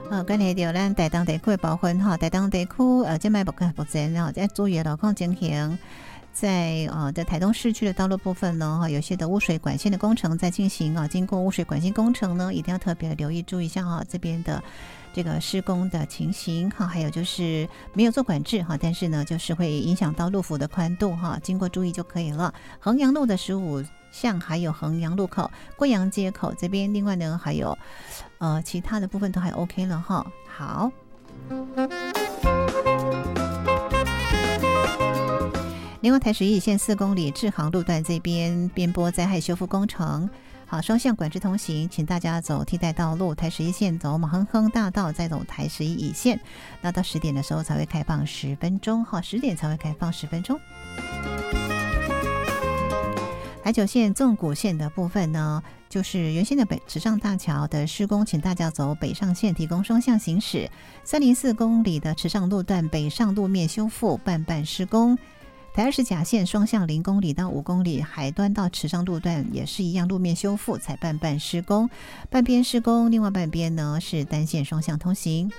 关系到咱台东地区的部分哈，台东地区这摆目前在注意的路况情形。在台东市区的道路部分呢，有些的污水管线的工程在进行啊，经过污水管线工程呢，一定要特别留意注意一下哈，这边的这个施工的情形哈，还有就是没有做管制哈，但是呢，就是会影响到路幅的宽度哈，经过注意就可以了。衡阳路的15巷还有衡阳路口、贵阳街口这边，另外呢还有其他的部分都还 OK 了哈。好。另外台11线4公里志航路段这边边坡灾害修复工程，好，双向管制通行，请大家走替代道路，台11线走马亨亨大道，再走台11乙线，那到10点的时候才会开放10分钟，好，10点才会开放10分钟。台9线纵谷线的部分呢，就是原先的池上大桥的施工，请大家走北上线，提供双向行驶。304公里的池上路段北上路面修复半施工。台20甲线双向0公里到5公里，海端到池上路段也是一样，路面修复才半施工，半边施工，另外半边呢是单线双向通行。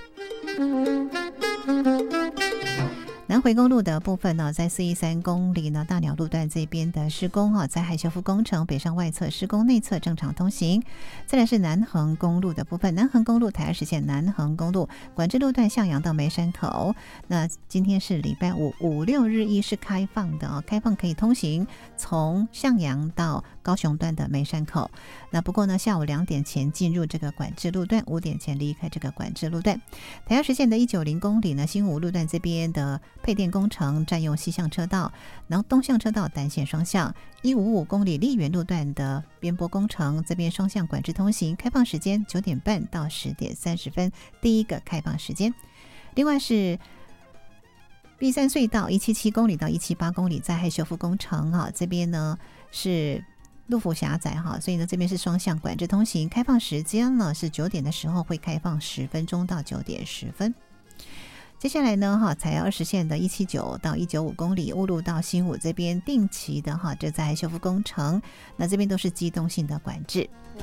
南回公路的部分呢，在413公里呢大鸟路段这边的施工灾害修复工程，北上外侧施工，内侧正常通行。再来是南横公路的部分，南横公路台20线南横公路管制路段向阳到梅山口，那今天是礼拜5、5、6日1是开放的开放可以通行，从向阳到高雄段的梅山口。那不过呢，下午2点前进入这个管制路段，5点前离开这个管制路段。台20线的190公里呢，新武路段这边的配电工程占用西向车道，然后东向车道单线双向。155公里丽园路段的边坡工程，这边双向管制通行，开放时间9点半到10点30分，第一个开放时间。另外是碧山隧道177公里到178公里灾害修复工程这边呢是路幅狭窄所以呢这边是双向管制通行，开放时间呢是9点的时候会开放10分钟到9点10分。接下来呢采20线的179到195公里雾路到新武这边定期的这灾害修复工程，那这边都是机动性的管制。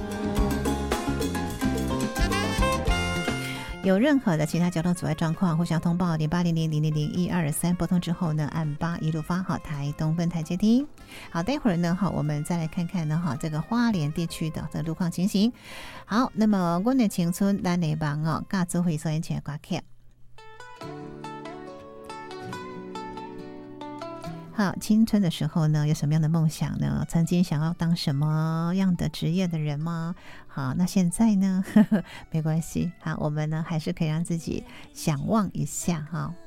有任何的其他交通阻碍状况，互相通报0800000123，拨通之后呢按8一路发好台东分台接听。好，待会儿呢我们再来看看呢这个花莲地区的这个路况情形。好，那么我的青春咱的梦教主会所演唱的歌曲。好，青春的时候呢有什么样的梦想呢？曾经想要当什么样的职业的人吗？好，那现在呢没关系，好，我们呢还是可以让自己想望一下哈。